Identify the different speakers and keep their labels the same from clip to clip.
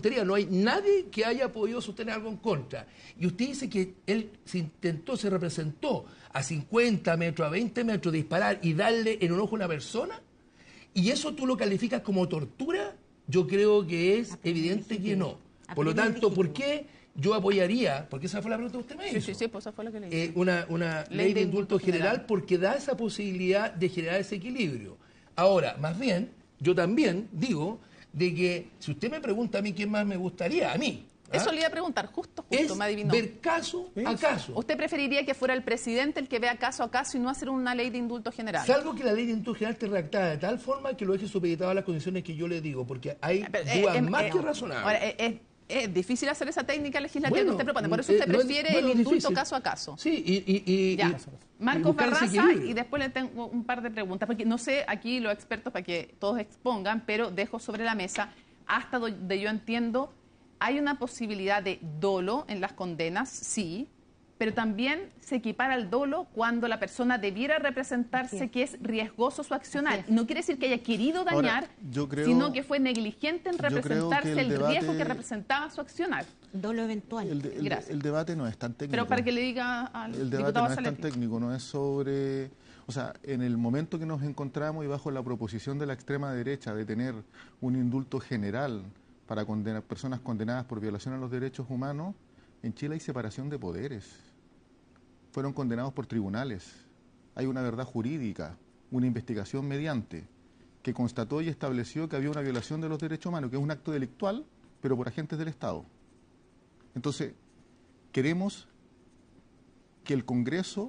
Speaker 1: tontería, no hay nadie que haya podido sostener algo en contra. Y usted dice que él se representó a 50 metros, a 20 metros, disparar y darle en un ojo a una persona, y eso tú lo calificas como tortura. Yo creo que es evidente que no. Por lo tanto, ¿por qué yo apoyaría, porque esa fue la pregunta que usted me hizo,
Speaker 2: sí, pues esa fue la que le hice,
Speaker 1: una ley de indulto general, porque da esa posibilidad de generar ese equilibrio? Ahora, más bien, yo también digo de que si usted me pregunta a mí quién más me gustaría, a mí.
Speaker 2: Eso le iba a preguntar, justo,
Speaker 1: Es
Speaker 2: me adivinó.
Speaker 1: ver caso a caso.
Speaker 2: ¿Usted preferiría que fuera el presidente el que vea caso a caso y no hacer una ley de indulto general?
Speaker 1: Salvo que la ley de indulto general esté redactada de tal forma que lo deje supeditado a las condiciones que yo le digo, porque hay dudas más que razonables.
Speaker 2: Ahora, es difícil hacer esa técnica legislativa que usted propone, por eso usted
Speaker 1: no
Speaker 2: prefiere el indulto
Speaker 1: difícil.
Speaker 2: caso a caso.
Speaker 1: Sí,
Speaker 2: Ya. Marcos
Speaker 1: buscar ese
Speaker 2: Barraza,
Speaker 1: equilibrio.
Speaker 2: y después le tengo un par de preguntas, porque no sé, aquí los expertos para que todos expongan, pero dejo sobre la mesa, hasta donde yo entiendo, hay una posibilidad de dolo en las condenas, sí, pero también se equipara al dolo cuando la persona debiera representarse que es riesgoso su accionar. No quiere decir que haya querido dañar, sino que fue negligente en representarse el riesgo que representaba su accionar.
Speaker 3: Dolo eventual.
Speaker 4: El debate no es tan técnico.
Speaker 2: Pero para que le diga al
Speaker 4: El debate
Speaker 2: diputado
Speaker 4: no es tan
Speaker 2: Saletti.
Speaker 4: técnico, no es sobre... O sea, en el momento que nos encontramos y bajo la proposición de la extrema derecha de tener un indulto general para personas condenadas por violación a los derechos humanos, en Chile hay separación de poderes. Fueron condenados por tribunales. Hay una verdad jurídica, una investigación mediante, que constató y estableció que había una violación de los derechos humanos, que es un acto delictual, pero por agentes del Estado. Entonces, queremos que el Congreso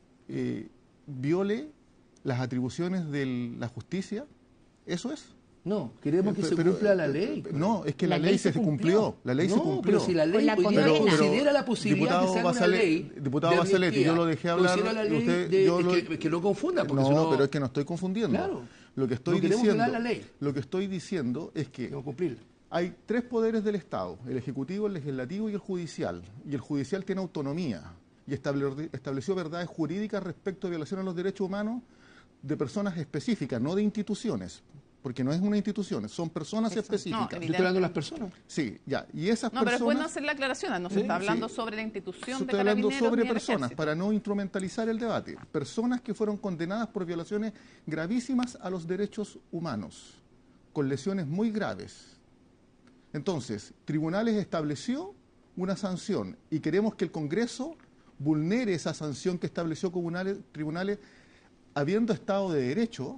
Speaker 4: viole las atribuciones de la justicia. ¿Eso es?
Speaker 1: No, queremos que se cumpla la ley.
Speaker 4: No, es que la ley se cumplió. La ley se cumplió.
Speaker 1: Pero si la ley considera la posibilidad de ser una ley.
Speaker 4: Diputado Basaletti, yo lo dejé hablar.
Speaker 1: Que no confunda. Porque
Speaker 4: no, pero es que no estoy confundiendo.
Speaker 1: Claro.
Speaker 4: Lo que estoy diciendo es que hay tres poderes del Estado: el Ejecutivo, el Legislativo y el Judicial. Y el Judicial tiene autonomía y estableció verdades jurídicas respecto a violación a los derechos humanos de personas específicas, no de instituciones. Porque no es una institución, son personas específicas.
Speaker 1: ¿Yo estoy hablando de las personas?
Speaker 4: Sí, ya. Y esas
Speaker 2: personas...
Speaker 4: pero
Speaker 2: es bueno hacer la aclaración, no se está hablando sobre la institución de
Speaker 4: Estoy hablando sobre
Speaker 2: ni el
Speaker 4: personas,
Speaker 2: ejército.
Speaker 4: para no instrumentalizar el debate. Personas que fueron condenadas por violaciones gravísimas a los derechos humanos, con lesiones muy graves. Entonces, tribunales estableció una sanción y queremos que el Congreso vulnere esa sanción que estableció tribunales habiendo Estado de Derecho.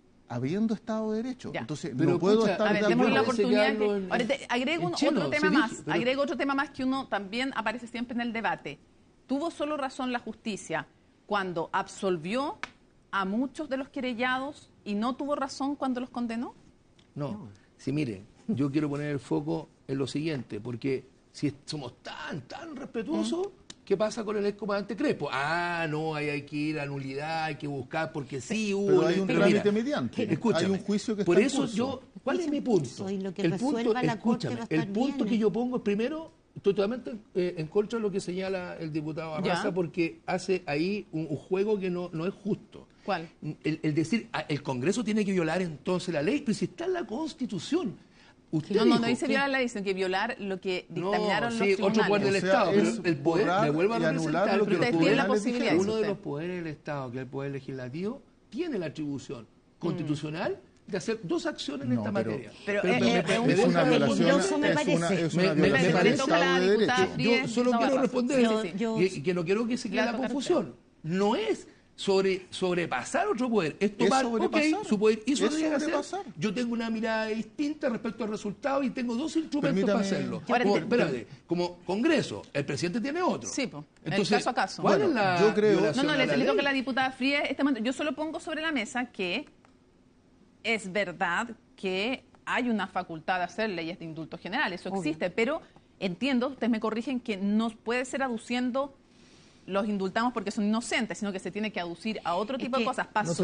Speaker 2: Ya.
Speaker 4: Entonces,
Speaker 1: pero
Speaker 4: no puedo estar de
Speaker 2: démosle la
Speaker 4: acuerdo.
Speaker 2: oportunidad agrego otro tema más que uno también aparece siempre en el debate. ¿Tuvo solo razón la justicia cuando absolvió a muchos de los querellados y no tuvo razón cuando los condenó?
Speaker 1: No. Sí, mire, yo quiero poner el foco en lo siguiente, porque si somos tan respetuosos, ¿qué pasa con el excomandante Crespo? No, ahí hay que ir a nulidad, hay que buscar, porque sí hubo...
Speaker 4: Pero hay un trámite mediante.
Speaker 1: Escúchame,
Speaker 4: hay un juicio que
Speaker 1: por
Speaker 4: está
Speaker 1: eso
Speaker 4: en curso.
Speaker 1: yo... ¿Cuál es mi punto? El punto que yo pongo es, primero, totalmente en contra de lo que señala el diputado Barraza, porque hace ahí un juego que no es justo.
Speaker 2: ¿Cuál?
Speaker 1: El decir, el Congreso tiene que violar entonces la ley, pero si está en la Constitución...
Speaker 2: No dice violar la ley, sino que violar lo que dictaminaron los tribunales.
Speaker 1: Otro poder del Estado, pero el poder, me vuelvo a representar, uno de los poderes del Estado, que es el poder legislativo, tiene la atribución constitucional de hacer dos acciones en esta materia.
Speaker 3: Pero
Speaker 4: es una violación,
Speaker 1: me parece
Speaker 4: de derecho.
Speaker 1: Yo solo quiero responder y que no quiero que se quede la confusión. No es sobrepasar otro poder, es tomar su poder y su hacer. Yo tengo una mirada distinta respecto al resultado y tengo dos instrumentos para hacerlo. Como Congreso, el presidente tiene otro.
Speaker 2: Sí, entonces, caso a caso.
Speaker 1: ¿Cuál es la
Speaker 4: yo creo,
Speaker 2: le explico que la diputada Frías, yo solo pongo sobre la mesa que es verdad que hay una facultad de hacer leyes de indulto general, eso existe, pero entiendo, ustedes me corrigen, que no puede ser aduciendo los indultamos porque son inocentes, sino que se tiene que aducir a otro tipo de cosas, paz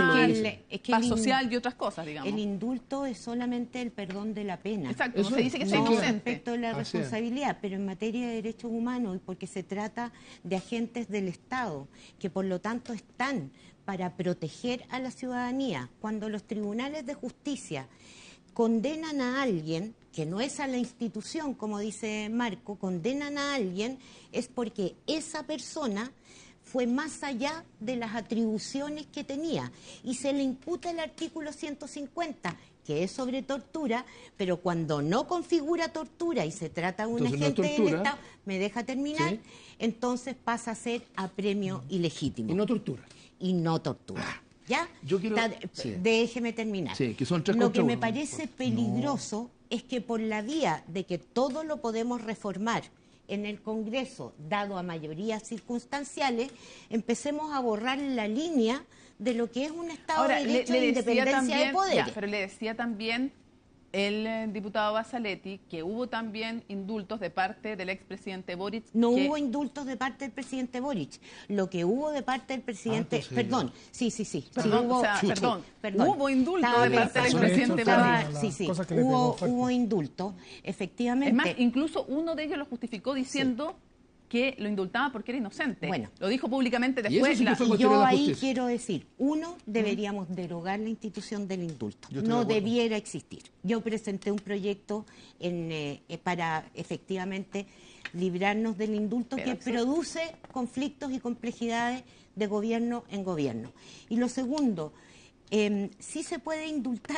Speaker 2: social y otras cosas, digamos.
Speaker 3: El indulto es solamente el perdón de la pena.
Speaker 2: Exacto, no se dice que sea inocente.
Speaker 3: Respecto a la responsabilidad, pero en materia de derechos humanos, porque se trata de agentes del Estado, que por lo tanto están para proteger a la ciudadanía. Cuando los tribunales de justicia condenan a alguien, que no es a la institución, como dice Marco, condenan a alguien, es porque esa persona fue más allá de las atribuciones que tenía y se le imputa el artículo 150, que es sobre tortura, pero cuando no configura tortura y se trata de un agente del Estado, ¿me deja terminar? Sí. Entonces pasa a ser apremio ilegítimo.
Speaker 1: Y no tortura.
Speaker 3: Y no tortura. ¿Ya?
Speaker 1: Yo quiero... Sí.
Speaker 3: Déjeme terminar.
Speaker 1: Sí, que son 3
Speaker 3: Lo
Speaker 1: contra
Speaker 3: que
Speaker 1: 1.
Speaker 3: me parece peligroso es que por la vía de que todo lo podemos reformar en el Congreso, dado a mayorías circunstanciales, empecemos a borrar la línea de lo que es un Estado de Derecho e independencia de poderes.
Speaker 2: Pero le decía también el diputado Basaletti que hubo también indultos de parte del expresidente Boric.
Speaker 3: No hubo indultos de parte del presidente Boric. Lo que hubo de parte del presidente... Perdón, sí.
Speaker 2: Perdón, hubo indultos de parte del expresidente Boric.
Speaker 3: Sí, hubo indultos, efectivamente.
Speaker 2: Es más, incluso uno de ellos lo justificó diciendo que lo indultaba porque era inocente. Bueno, lo dijo públicamente después.
Speaker 3: Y yo ahí quiero decir, uno, deberíamos derogar la institución del indulto. No debiera existir. Yo presenté un proyecto para efectivamente librarnos del indulto que produce conflictos y complejidades de gobierno en gobierno. Y lo segundo, sí se puede indultar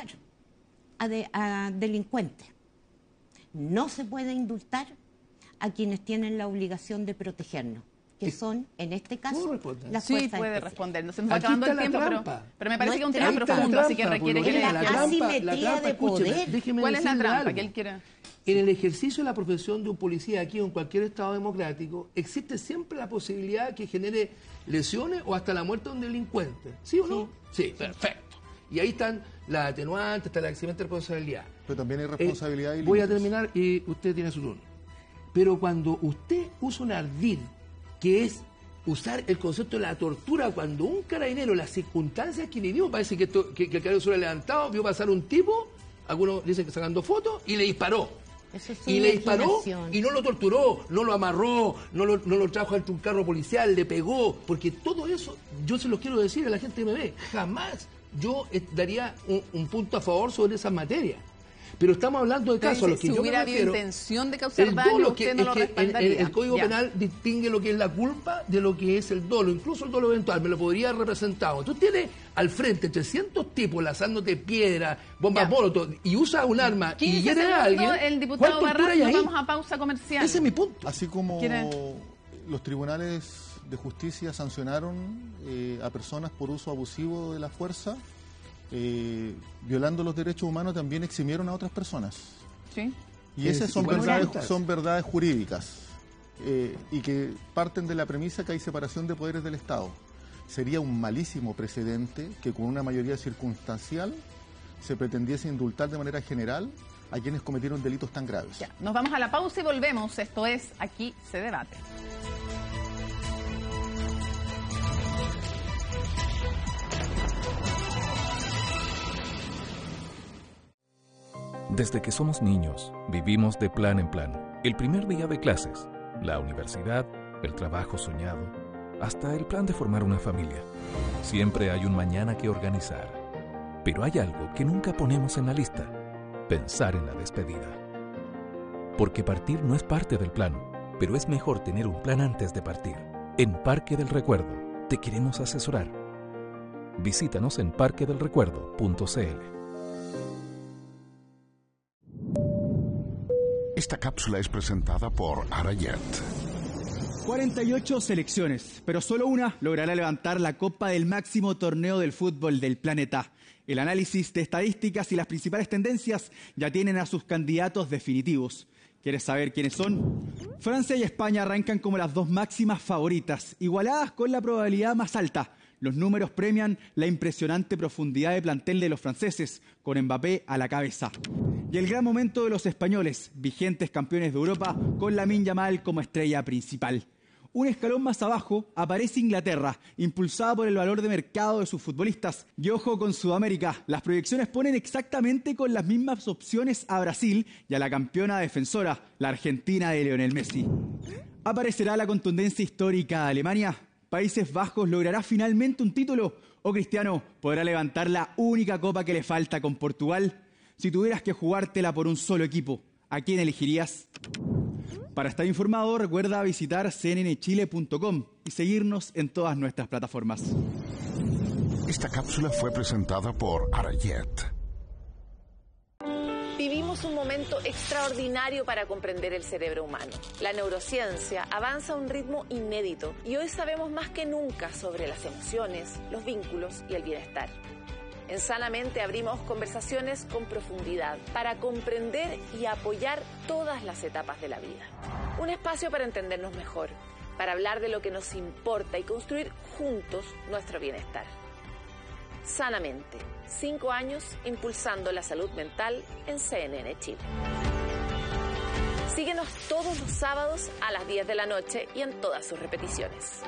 Speaker 3: a delincuentes. No se puede indultar a quienes tienen la obligación de protegernos, que son, en este caso, las fuerzas
Speaker 2: especiales. Sí, puede responder. No se nos va acabando el tiempo, pero me parece que es un tema profundo, así que requiere que le
Speaker 3: la asimetría de poder.
Speaker 2: ¿Cuál es la trampa que él quiere?
Speaker 1: En el ejercicio de la profesión de un policía aquí o en cualquier Estado democrático, existe siempre la posibilidad que genere lesiones o hasta la muerte de un delincuente. ¿Sí o no? Sí, perfecto. Y ahí están las atenuantes, está el accidente de responsabilidad.
Speaker 4: Pero también hay responsabilidad y límites.
Speaker 1: Voy a terminar y usted tiene su turno. Pero cuando usted usa un ardid, que es usar el concepto de la tortura, cuando un carabinero, las circunstancias que vivió, parece que el carabinero se lo ha levantado, vio pasar un tipo, algunos dicen que sacando fotos, y le disparó. Y le disparó y no lo torturó, no lo amarró, no lo trajo ante un carro policial, le pegó, porque todo eso, yo se los quiero decir a la gente que me ve, jamás yo daría un punto a favor sobre esas materias. Pero estamos hablando de casos a los que yo me refiero.
Speaker 2: Si hubiera habido intención de causar daño, usted no lo respaldaría.
Speaker 1: El Código Penal distingue lo que es la culpa de lo que es el dolo, incluso el dolo eventual, me lo podría haber representado. Tú tienes al frente 300 tipos lanzándote piedras, bombas molotov, y usas un arma y hieres a alguien.
Speaker 2: El diputado Barras, nos vamos a pausa comercial.
Speaker 1: Ese es mi punto.
Speaker 4: Así como los tribunales de justicia sancionaron a personas por uso abusivo de la fuerza, violando los derechos humanos, también eximieron a otras personas.
Speaker 2: Sí.
Speaker 4: Y esas son verdades jurídicas y que parten de la premisa que hay separación de poderes del Estado. Sería un malísimo precedente que con una mayoría circunstancial se pretendiese indultar de manera general a quienes cometieron delitos tan graves.
Speaker 2: Ya. Nos vamos a la pausa y volvemos. Esto es Aquí se debate.
Speaker 5: Desde que somos niños, vivimos de plan en plan. El primer día de clases, la universidad, el trabajo soñado, hasta el plan de formar una familia. Siempre hay un mañana que organizar. Pero hay algo que nunca ponemos en la lista: pensar en la despedida. Porque partir no es parte del plan, pero es mejor tener un plan antes de partir. En Parque del Recuerdo, te queremos asesorar. Visítanos en parquedelrecuerdo.cl.
Speaker 6: Esta cápsula es presentada por Arayet.
Speaker 7: 48 selecciones, pero solo una logrará levantar la copa del máximo torneo del fútbol del planeta. El análisis de estadísticas y las principales tendencias ya tienen a sus candidatos definitivos. ¿Quieres saber quiénes son? Francia y España arrancan como las dos máximas favoritas, igualadas con la probabilidad más alta. Los números premian la impresionante profundidad de plantel de los franceses, con Mbappé a la cabeza. Y el gran momento de los españoles, vigentes campeones de Europa, con Lamine Yamal como estrella principal. Un escalón más abajo aparece Inglaterra, impulsada por el valor de mercado de sus futbolistas. Y ojo con Sudamérica, las proyecciones ponen exactamente con las mismas opciones a Brasil y a la campeona defensora, la Argentina de Lionel Messi. ¿Aparecerá la contundencia histórica de Alemania? ¿Países Bajos logrará finalmente un título? ¿O Cristiano podrá levantar la única copa que le falta con Portugal? Si tuvieras que jugártela por un solo equipo, ¿a quién elegirías? Para estar informado, recuerda visitar cnnchile.com y seguirnos en todas nuestras plataformas.
Speaker 6: Esta cápsula fue presentada por Arayet.
Speaker 8: Vivimos un momento extraordinario para comprender el cerebro humano. La neurociencia avanza a un ritmo inédito y hoy sabemos más que nunca sobre las emociones, los vínculos y el bienestar. En Sanamente abrimos conversaciones con profundidad para comprender y apoyar todas las etapas de la vida. Un espacio para entendernos mejor, para hablar de lo que nos importa y construir juntos nuestro bienestar. Sanamente, 5 años impulsando la salud mental en CNN Chile. Síguenos todos los sábados a las 10 de la noche y en todas sus repeticiones.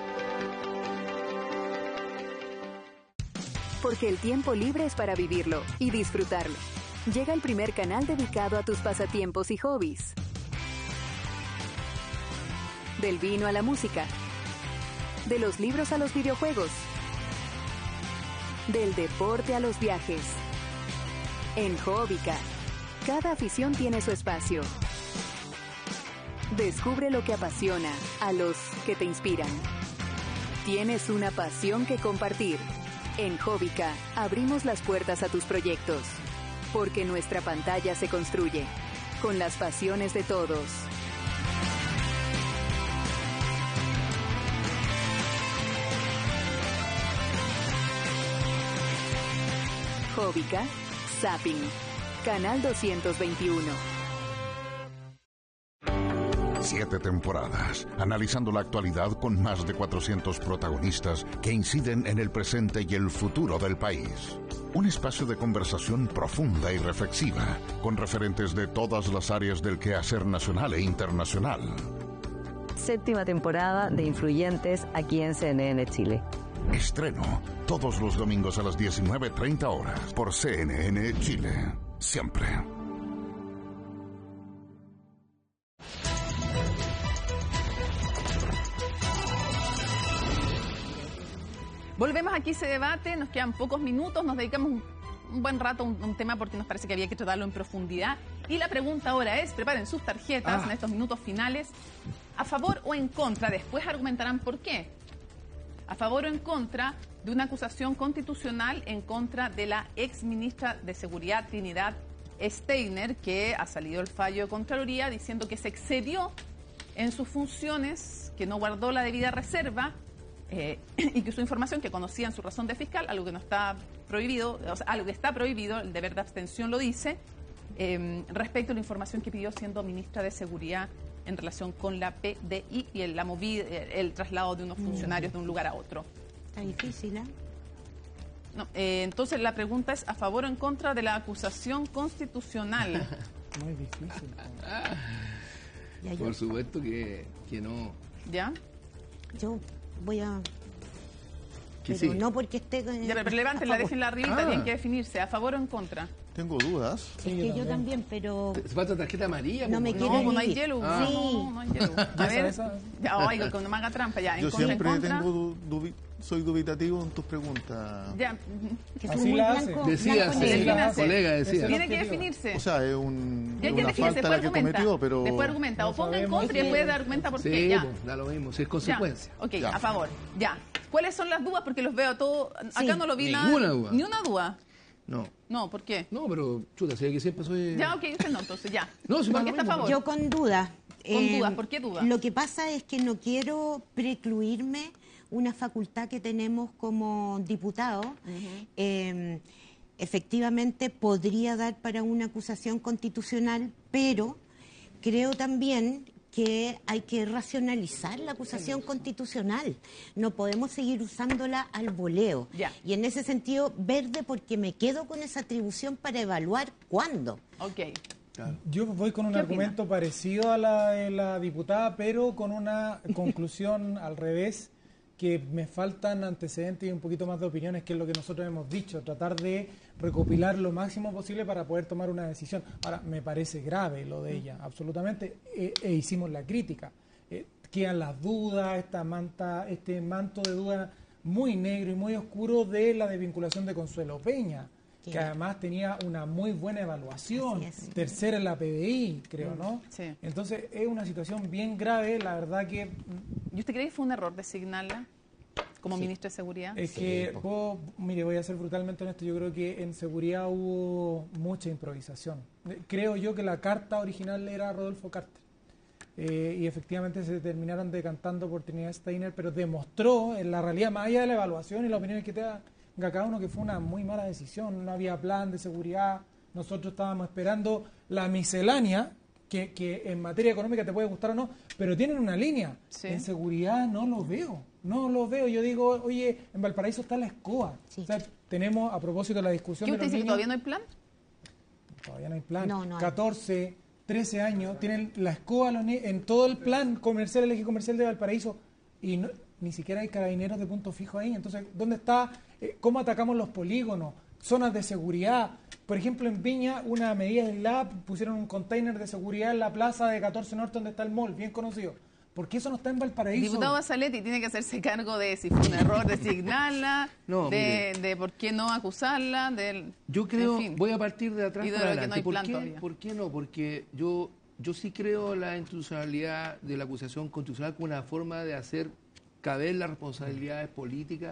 Speaker 9: Porque el tiempo libre es para vivirlo y disfrutarlo. Llega el primer canal dedicado a tus pasatiempos y hobbies. Del vino a la música. De los libros a los videojuegos. Del deporte a los viajes. En Hobbica, cada afición tiene su espacio. Descubre lo que apasiona a los que te inspiran. Tienes una pasión que compartir. En Hobbica abrimos las puertas a tus proyectos. Porque nuestra pantalla se construye con las pasiones de todos. Hobbica, Zapping, Canal 221.
Speaker 6: 7 temporadas, analizando la actualidad con más de 400 protagonistas que inciden en el presente y el futuro del país. Un espacio de conversación profunda y reflexiva, con referentes de todas las áreas del quehacer nacional e internacional.
Speaker 10: 7ª temporada de Influyentes aquí en CNN Chile.
Speaker 6: Estreno todos los domingos a las 19:30 horas por CNN Chile. Siempre.
Speaker 2: Volvemos aquí, se debate, nos quedan pocos minutos, nos dedicamos un buen rato a un tema porque nos parece que había que tratarlo en profundidad. Y la pregunta ahora es, preparen sus tarjetas en estos minutos finales, ¿a favor o en contra? Después argumentarán por qué. A favor o en contra de una acusación constitucional en contra de la ex ministra de Seguridad Trinidad Steiner, que ha salido el fallo de Contraloría diciendo que se excedió en sus funciones, que no guardó la debida reserva y que usó información que conocía en su razón de fiscal, algo que no está prohibido, o sea, algo que está prohibido, el deber de abstención lo dice, respecto a la información que pidió siendo ministra de Seguridad en relación con la PDI y el traslado de unos funcionarios de un lugar a otro.
Speaker 3: Está difícil, ¿eh?
Speaker 2: No, entonces la pregunta es, ¿a favor o en contra de la acusación constitucional?
Speaker 11: Muy difícil.
Speaker 1: Por supuesto que no.
Speaker 2: ¿Ya?
Speaker 3: Yo voy a...
Speaker 1: Que
Speaker 3: pero
Speaker 1: sí.
Speaker 3: no porque esté...
Speaker 2: Ya, pero levántenla, déjenla arriba, tienen que definirse, ¿a favor o en contra?
Speaker 4: Tengo dudas.
Speaker 3: Es que yo también, pero...
Speaker 1: ¿Se falta tarjeta amarilla?
Speaker 3: No me quiero
Speaker 2: No, no hay
Speaker 3: dividir.
Speaker 2: hielo.
Speaker 3: Sí.
Speaker 2: No hay hielo. A ver, ya, oiga, cuando me haga trampa, ya.
Speaker 4: Yo
Speaker 2: En contra,
Speaker 4: siempre
Speaker 2: en contra.
Speaker 4: soy dubitativo en tus preguntas.
Speaker 2: Ya,
Speaker 3: Que
Speaker 11: Así
Speaker 3: soy muy
Speaker 11: la
Speaker 3: blanco,
Speaker 11: hace.
Speaker 1: Decía,
Speaker 3: blanco
Speaker 1: sí,
Speaker 3: negro.
Speaker 2: Defínase.
Speaker 1: colega decía.
Speaker 2: tiene que definirse.
Speaker 4: O sea, es
Speaker 2: Ya,
Speaker 4: una
Speaker 2: defínese,
Speaker 4: falta
Speaker 2: después
Speaker 4: la que
Speaker 2: argumenta.
Speaker 4: cometió, pero...
Speaker 2: Después argumenta. O ponga en contra y después argumenta por qué.
Speaker 1: Sí,
Speaker 2: Ya.
Speaker 1: pues, da lo mismo, si es
Speaker 2: Ya.
Speaker 1: consecuencia.
Speaker 2: Ok,
Speaker 4: Ya.
Speaker 2: a favor. Ya. ¿Cuáles son las dudas? Porque los veo todos. Acá
Speaker 3: Sí.
Speaker 2: no lo vi
Speaker 1: Ninguna
Speaker 2: nada.
Speaker 1: duda.
Speaker 2: Ni una duda.
Speaker 1: No.
Speaker 2: No, ¿por qué?
Speaker 1: No, pero chuta, sé que siempre soy...
Speaker 2: Ya, ok, usted no, entonces ya.
Speaker 1: No, si
Speaker 2: ¿Por
Speaker 1: me
Speaker 2: qué
Speaker 1: da
Speaker 2: está a
Speaker 1: lo mismo.
Speaker 2: favor?
Speaker 3: Yo con dudas.
Speaker 2: Con dudas, ¿por qué dudas?
Speaker 3: Lo que pasa es que no quiero precluirme una facultad que tenemos como diputados. Efectivamente podría dar para una acusación constitucional, pero creo también que hay que racionalizar la acusación constitucional. No podemos seguir usándola al voleo.
Speaker 2: Ya.
Speaker 3: Y en ese sentido, verde porque me quedo con esa atribución para evaluar cuándo.
Speaker 2: Ok.
Speaker 11: Yo voy con un
Speaker 2: ¿Qué
Speaker 11: argumento parecido a la de la diputada, pero con una conclusión al revés, que me faltan antecedentes y un poquito más de opiniones, que es lo que nosotros hemos dicho, tratar de recopilar lo máximo posible para poder tomar una decisión. Ahora, me parece grave lo de ella, absolutamente, e hicimos la crítica. Quedan las dudas, este manto de duda muy negro y muy oscuro de la desvinculación de Consuelo Peña. que además tenía una muy buena evaluación, tercera en la PBI, creo, ¿no?
Speaker 2: Sí.
Speaker 11: Entonces es una situación bien grave, la verdad que...
Speaker 2: ¿Y usted cree que fue un error designarla como ministra de Seguridad?
Speaker 11: Es que, mire, voy a ser brutalmente honesto, yo creo que en seguridad hubo mucha improvisación. Creo yo que la carta original era Rodolfo Carter. Y efectivamente se terminaron decantando por Trinidad Steiner, pero demostró en la realidad, más allá de la evaluación y las opiniones que tenga cada uno, que fue una muy mala decisión. No había plan de seguridad, nosotros estábamos esperando la miscelánea, que en materia económica te puede gustar o no, pero tienen una línea.
Speaker 2: Sí.
Speaker 11: En seguridad no lo veo. Yo digo, oye, en Valparaíso está la escoba. Sí. O sea, tenemos, a propósito de la discusión...
Speaker 2: ¿Qué
Speaker 11: usted
Speaker 2: dice, que todavía no hay plan?
Speaker 11: Todavía no hay plan.
Speaker 3: No
Speaker 11: 14, 13 años, tienen la escoba en todo el plan comercial, el eje comercial de Valparaíso, y no, ni siquiera hay carabineros de punto fijo ahí. Entonces, ¿dónde está? ¿Cómo atacamos los polígonos? Zonas de seguridad. Por ejemplo, en Viña, una medida aislada, pusieron un container de seguridad en la plaza de 14 Norte, donde está el mall, bien conocido. ¿Por qué eso no está en Valparaíso?
Speaker 2: Diputado Basaletti tiene que hacerse cargo de si fue un error designarla, de por qué no acusarla.
Speaker 1: Yo creo,
Speaker 2: en fin,
Speaker 1: voy a partir de atrás para adelante.
Speaker 2: No
Speaker 1: ¿Por qué no? Porque yo sí creo la institucionalidad de la acusación constitucional como una forma de hacer caber las responsabilidades políticas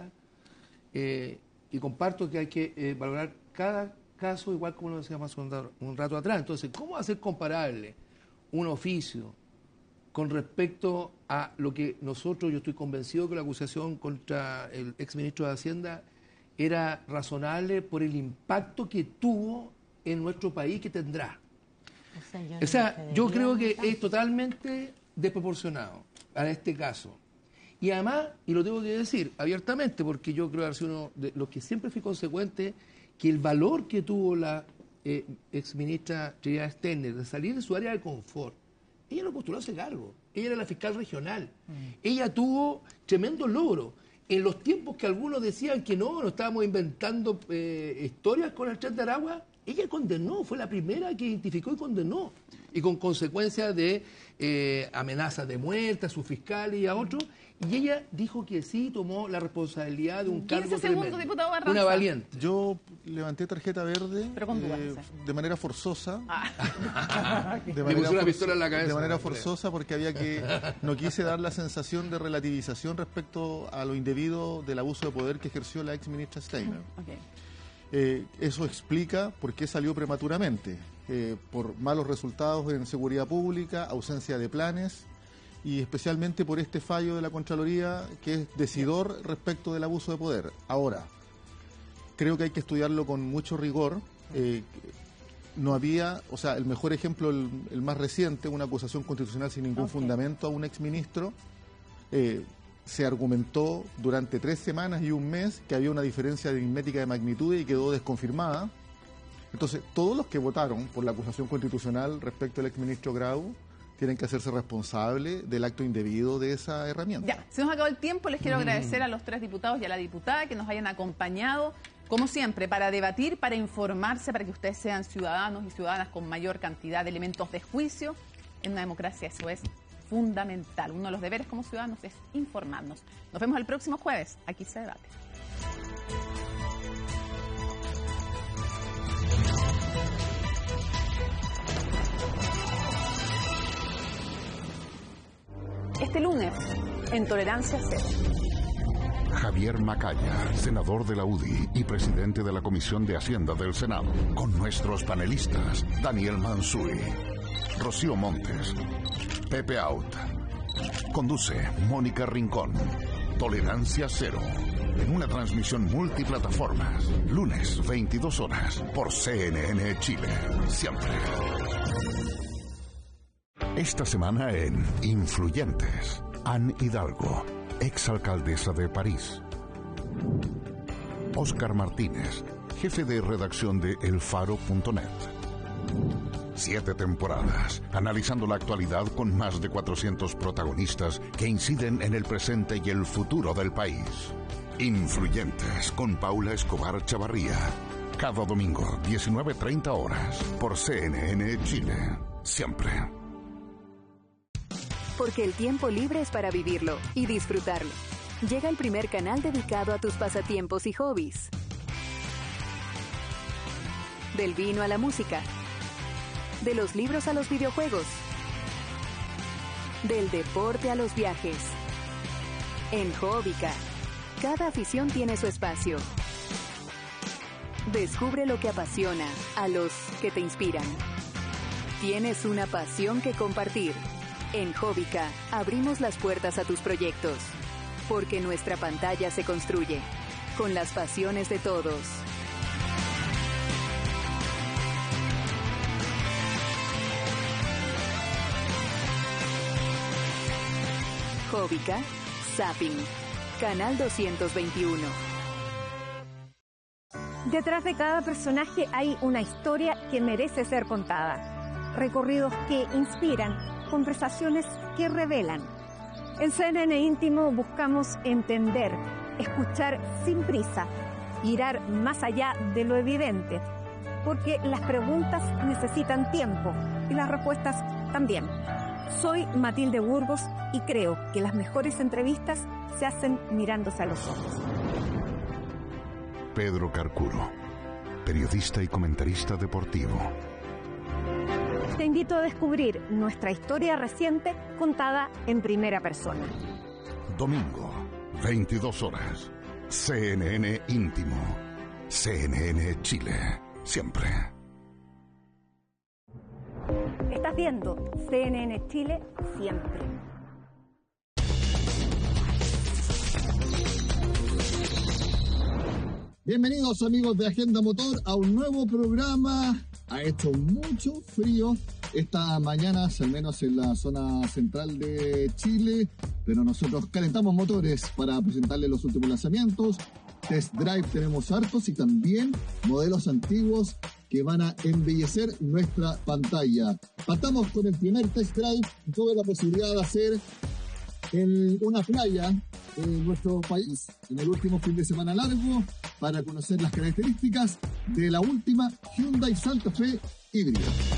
Speaker 1: y comparto que hay que valorar cada caso igual como lo decíamos un rato atrás. Entonces, ¿cómo hacer comparable un oficio con respecto a lo que yo estoy convencido que la acusación contra el exministro de Hacienda era razonable por el impacto que tuvo en nuestro país, que tendrá? O sea, yo creo que es totalmente desproporcionado a este caso. Y además, y lo tengo que decir abiertamente, porque yo creo que ha sido uno de los que siempre fui consecuente, que el valor que tuvo la exministra Trinidad Steiner de salir de su área de confort, ella no postuló a ese cargo, ella era la fiscal regional, ella tuvo tremendo logro. En los tiempos que algunos decían que no estábamos inventando historias con el Tren de Aragua, ella condenó, fue la primera que identificó y condenó, y con consecuencias de amenazas de muerte a su fiscal y a otros, y ella dijo que sí tomó la responsabilidad de un cargo tremendo.
Speaker 2: Diputado Barraza.
Speaker 1: Una valiente.
Speaker 4: Yo levanté tarjeta verde de manera forzosa. De manera forzosa porque no quise dar la sensación de relativización respecto a lo indebido del abuso de poder que ejerció la ex ministra Steiner. Eso explica por qué salió prematuramente, por malos resultados en seguridad pública, ausencia de planes y especialmente por este fallo de la Contraloría que es decidor respecto del abuso de poder. Ahora, creo que hay que estudiarlo con mucho rigor. No había, o sea, el mejor ejemplo, el más reciente, una acusación constitucional sin ningún fundamento a un exministro. Se argumentó durante 3 semanas y un mes que había una diferencia aritmética de magnitud y quedó desconfirmada. Entonces, todos los que votaron por la acusación constitucional respecto al exministro Grau tienen que hacerse responsables del acto indebido de esa herramienta.
Speaker 2: Ya, se nos acabó el tiempo. Les quiero agradecer a los 3 diputados y a la diputada que nos hayan acompañado, como siempre, para debatir, para informarse, para que ustedes sean ciudadanos y ciudadanas con mayor cantidad de elementos de juicio. En una democracia eso es fundamental. Uno de los deberes como ciudadanos es informarnos. Nos vemos el próximo jueves. Aquí se debate. Este lunes, en Tolerancia Cero.
Speaker 6: Javier Macaya, senador de la UDI y presidente de la Comisión de Hacienda del Senado, con nuestros panelistas Daniel Mansuy, Rocío Montes, Pepe Out. Conduce Mónica Rincón. Tolerancia Cero. En una transmisión multiplataformas. Lunes, 22 horas. Por CNN Chile. Siempre. Esta semana en Influyentes. Anne Hidalgo, exalcaldesa de París. Óscar Martínez, jefe de redacción de elfaro.net. 7 temporadas, analizando la actualidad con más de 400 protagonistas que inciden en el presente y el futuro del país. Influyentes, con Paula Escobar Chavarría. Cada domingo, 19:30 horas, por CNN Chile. Siempre.
Speaker 9: Porque el tiempo libre es para vivirlo y disfrutarlo. Llega el primer canal dedicado a tus pasatiempos y hobbies. Del vino a la música. De los libros a los videojuegos. Del deporte a los viajes. En Hobbica, cada afición tiene su espacio. Descubre lo que apasiona a los que te inspiran. Tienes una pasión que compartir. En Hobbica abrimos las puertas a tus proyectos, porque nuestra pantalla se construye con las pasiones de todos. Hobbica, Zapping, Canal 221.
Speaker 12: Detrás de cada personaje hay una historia que merece ser contada. Recorridos que inspiran, conversaciones que revelan. En CNN Íntimo buscamos entender, escuchar sin prisa, mirar más allá de lo evidente, porque las preguntas necesitan tiempo y las respuestas también. Soy Matilde Burgos y creo que las mejores entrevistas se hacen mirándose a los ojos.
Speaker 6: Pedro Carcuro, periodista y comentarista deportivo.
Speaker 12: Te invito a descubrir nuestra historia reciente contada en primera persona.
Speaker 6: Domingo, 22 horas. CNN Íntimo. CNN Chile. Siempre.
Speaker 12: Estás viendo CNN Chile siempre.
Speaker 13: Bienvenidos amigos de Agenda Motor a un nuevo programa. Ha hecho mucho frío estas mañanas, al menos en la zona central de Chile, pero nosotros calentamos motores para presentarles los últimos lanzamientos. Test drive tenemos hartos y también modelos antiguos que van a embellecer nuestra pantalla. Partamos con el primer test drive. Tuve la posibilidad de hacer en una playa en nuestro país en el último fin de semana largo para conocer las características de la última Hyundai Santa Fe híbrida.